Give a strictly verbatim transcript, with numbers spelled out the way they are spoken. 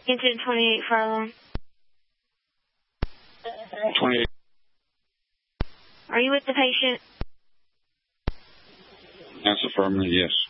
Incident twenty-eight, fire alarm. twenty-eight. Are you with the patient? That's affirmative, yes.